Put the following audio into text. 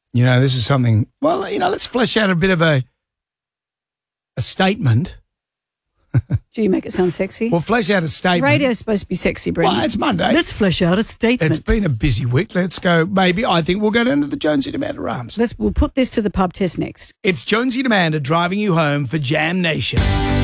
This is something, let's flesh out a bit of a statement. Do you make it sound sexy? Well, flesh out a statement. Radio's supposed to be sexy, Brendan. Well, it's Monday. Let's flesh out a statement. It's been a busy week. Let's go. I think we'll go down to the Jonesy to Amanda Rams. We'll put this to the pub test next. It's Jonesy and Amanda driving you home for Jam Nation.